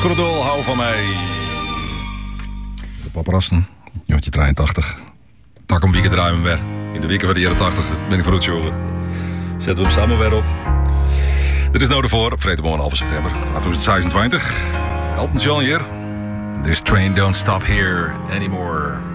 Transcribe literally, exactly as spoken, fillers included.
Groedel, hou van mij. De paparazzen, jongetje drieëntachtig. Tak om weekend draaien we weer. In de weken van de jaren tachtig ben ik voor het jongen. Zetten we hem samen weer op. Dit is nou ervoor, op vrijdag half september tweeduizend zesentwintig. Elton John hier. This train don't stop here anymore.